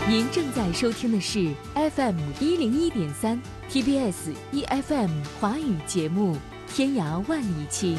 您正在收听的是 FM101.3 TBS EFM 华语节目《天涯万里情》。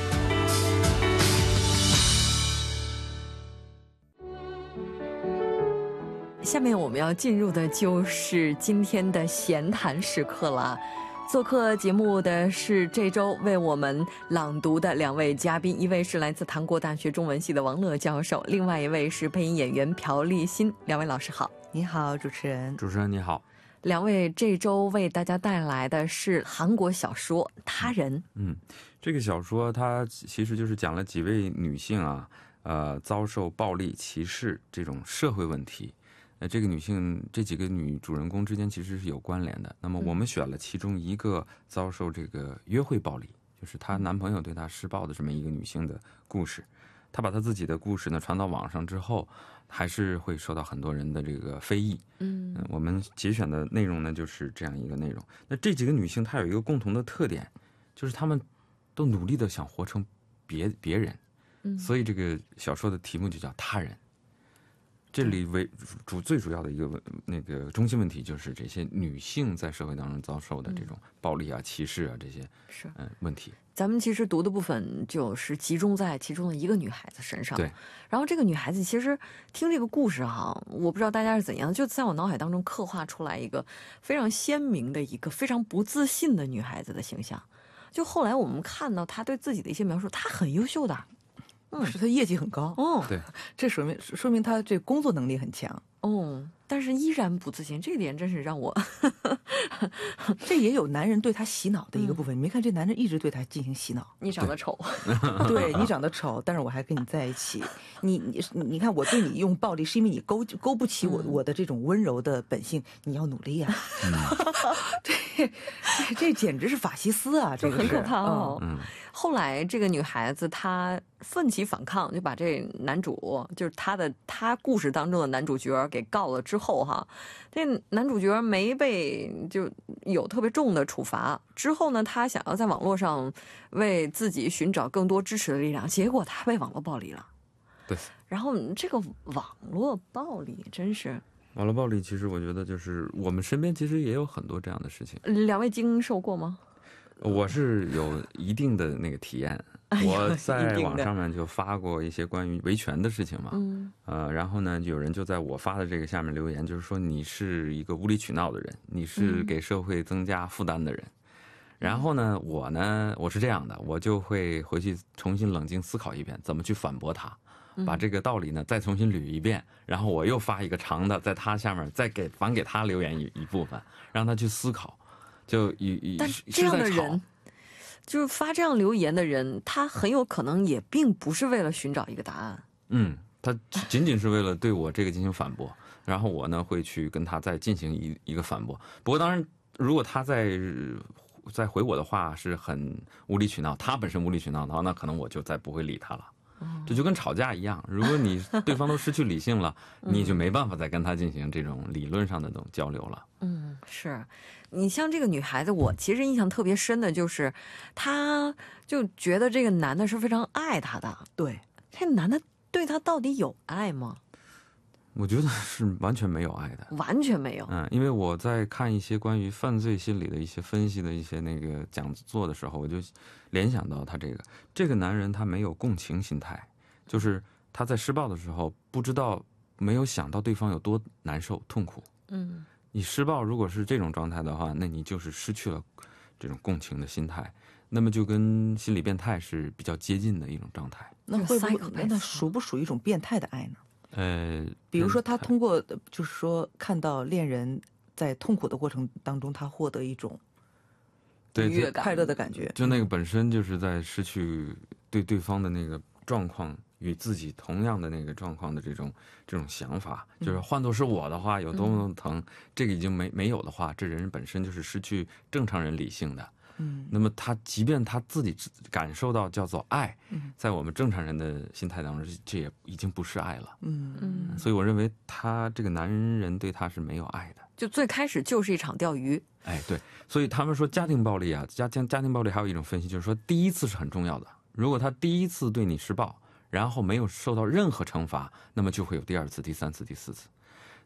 下面我们要进入的就是今天的闲谈时刻了。做客节目的是这周为我们朗读的两位嘉宾，一位是来自韩国大学中文系的王乐教授，另外一位是配音演员朴立新。两位老师好。 你好，主持人。 主持人你好。 两位这周为大家带来的是韩国小说《他人》。 这个小说它其实就是讲了几位女性啊，遭受暴力歧视这种社会问题。这个女性这几个女主人公之间其实是有关联的。那么我们选了其中一个遭受这个约会暴力，就是她男朋友对她施暴的这么一个女性的故事。她把她自己的故事呢传到网上之后，还是会受到很多人的这个非议。我们节选的内容呢就是这样一个内容。那这几个女性她有一个共同的特点，就是她们都努力的想活成别人。所以这个小说的题目就叫他人。这里最主要的一个那个中心问题就是这些女性在社会当中遭受的这种暴力啊、歧视啊这些问题。 咱们其实读的部分就是集中在其中的一个女孩子身上。 对。 然后这个女孩子其实听这个故事哈，我不知道大家是怎样，就在我脑海当中刻画出来一个非常鲜明的一个非常不自信的女孩子的形象。就后来我们看到她对自己的一些描述，她很优秀的。 是他业绩很高。 对， 这说明他这工作能力很强。 但是依然不自信，这一点真是让我这也有男人对他洗脑的一个部分。你没看这男人一直对他进行洗脑， 你长得丑。 对，你长得丑，但是我还跟你在一起。你看我对你用暴力是因为你勾不起我的这种温柔的本性，你要努力啊。这简直是法西斯啊，这个很可怕哦。后来这个女孩子她奋起反抗，就把这男主，就是她故事当中的男主角给告了之后哈，这男主角没被就有特别重的处罚。之后呢，他想要在网络上为自己寻找更多支持的力量，结果他被网络暴力了。 对。然后这个网络暴力真是。 网络暴力其实我觉得就是我们身边其实也有很多这样的事情。 两位经受过吗？ 我是有一定的那个体验。我在网上面就发过一些关于维权的事情嘛。然后呢有人就在我发的这个下面留言，就是说你是一个无理取闹的人，你是给社会增加负担的人。然后呢我是这样的，我就会回去重新冷静思考一遍怎么去反驳他，把这个道理呢再重新捋一遍，然后我又发一个长的在他下面再反给他留言一部分，让他去思考。 但这样的人，就是发这样留言的人，他很有可能也并不是为了寻找一个答案。 他仅仅是为了对我这个进行反驳，然后我呢会去跟他再进行一个反驳。不过当然如果他再回我的话是很无理取闹，他本身无理取闹的话，那可能我就再不会理他了。这就跟吵架一样，如果你对方都失去理性了，你就没办法再跟他进行这种理论上的这种交流了。 是。你像这个女孩子，我其实印象特别深的就是她就觉得这个男的是非常爱她的。 对。 这男的对她到底有爱吗？ 我觉得是完全没有爱的。 完全没有。 因为我在看一些关于犯罪心理的一些分析的一些那个讲座的时候，我就联想到他这个男人他没有共情心态，就是他在施暴的时候没有想到对方有多难受痛苦。你施暴如果是这种状态的话，那你就是失去了这种共情的心态，那么就跟心理变态是比较接近的一种状态。 那属不属于一种变态的爱呢？比如说他通过就是说看到恋人在痛苦的过程当中，他获得一种愉悦感、快乐的感觉， 就那个本身就是在失去对对方的那个状况与自己同样的那个状况的这种想法，就是换作是我的话有多么疼，这个已经没有的话，这人本身就是失去正常人理性的。那么他即便他自己感受到叫做爱，在我们正常人的心态当中，这也已经不是爱了。所以我认为他这个男人对他是没有爱的， 就最开始就是一场钓鱼。 对，所以他们说家庭暴力啊，家庭暴力还有一种分析，就是说第一次是很重要的。如果他第一次对你施暴，然后没有受到任何惩罚，那么就会有第二次、第三次、第四次。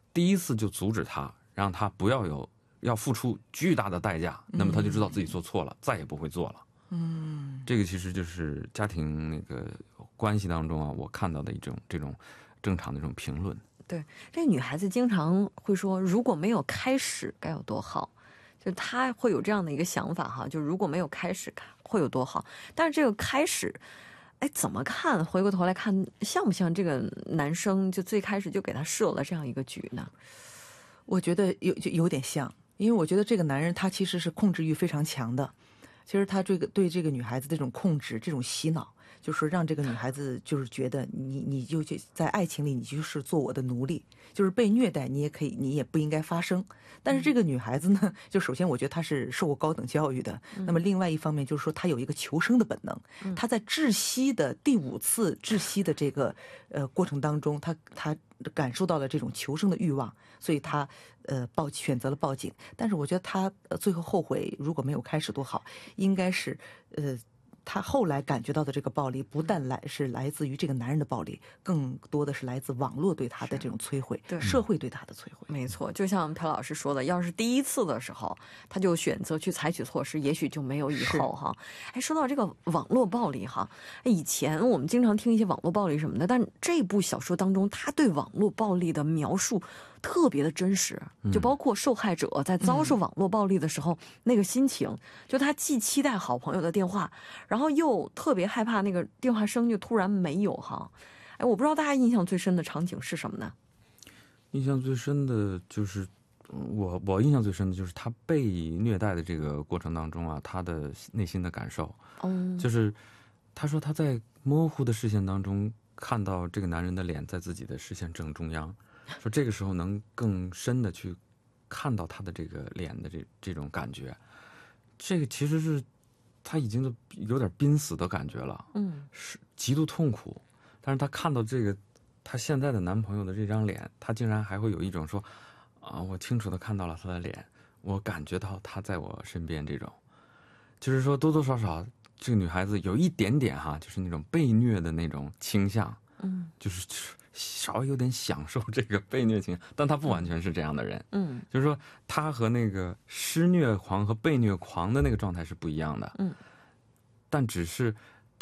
第一次就阻止他，让他不要付出巨大的代价，那么他就知道自己做错了，再也不会做了。这个其实就是家庭那个关系当中啊，我看到的这种正常的这种评论。 对，这个女孩子经常会说，如果没有开始该有多好，就她会有这样的一个想法哈，就如果没有开始会有多好。但是这个开始，哎，怎么看？回过头来看，像不像这个男生就最开始就给他设了这样一个局呢？ 我觉得有点像，因为我觉得这个男人他其实是控制欲非常强的。其实他对这个女孩子这种控制、这种洗脑，就是让这个女孩子就是觉得你就在爱情里，你就是做我的奴隶，就是被虐待你也不应该发生。但是这个女孩子呢，就首先我觉得她是受过高等教育的，那么另外一方面就是说她有一个求生的本能。她在窒息的第5次窒息的这个过程当中，她感受到了这种求生的欲望，所以她选择了报警。但是我觉得她最后后悔，如果没有开始多好，应该是他后来感觉到的这个暴力，不但是来自于这个男人的暴力，更多的是来自网络对他的这种摧毁，社会对他的摧毁。 没错，就像朴老师说的，要是第一次的时候他就选择去采取措施，也许就没有以后哈。哎，说到这个网络暴力哈，以前我们经常听一些网络暴力什么的，但这部小说当中，他对网络暴力的描述特别的真实，就包括受害者在遭受网络暴力的时候，那个心情，就他既期待好朋友的电话，然后又特别害怕那个电话声就突然没有哈。哎，我不知道大家印象最深的场景是什么呢？ 印象最深的就是我印象最深的就是他被虐待的这个过程当中啊，他的内心的感受。就是他说他在模糊的视线当中看到这个男人的脸在自己的视线正中央，说这个时候能更深的去看到他的这个脸的这种感觉，这个其实是他已经有点濒死的感觉了，是极度痛苦。但是他看到这个他现在的男朋友的这张脸，他竟然还会有一种说我清楚的看到了他的脸，我感觉到他在我身边，这种就是说多多少少这个女孩子有一点点哈，就是那种被虐的那种倾向，就是稍微有点享受这个被虐倾向，但他不完全是这样的人，就是说他和那个施虐狂和被虐狂的那个状态是不一样的，但只是